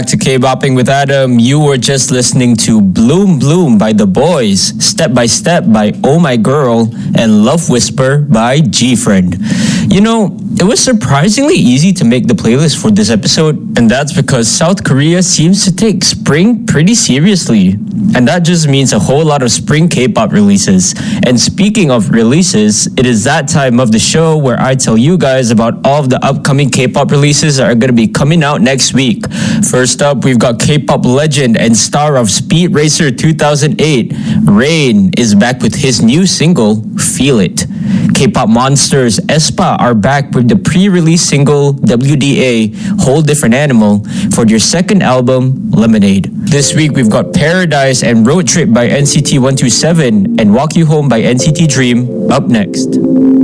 To K-Bopping with Adam. You were just listening to Bloom Bloom by The Boys, Step by Step by Oh My Girl, and Love Whisper by G-Friend. You know, it was surprisingly easy to make the playlist for this episode, and that's because South Korea seems to take spring pretty seriously. And that just means a whole lot of spring K-pop releases. And speaking of releases, it is that time of the show where I tell you guys about all of the upcoming K-pop releases that are going to be coming out next week. First up, we've got K-pop legend and star of Speed Racer 2008, Rain, is back with his new single, Feel It. K-pop monsters aespa are back with the pre-release single WDA, Whole Different Animal, for their second album, Lemonade. This week we've got Paradise and Road Trip by NCT 127 and Walk You Home by NCT Dream up next.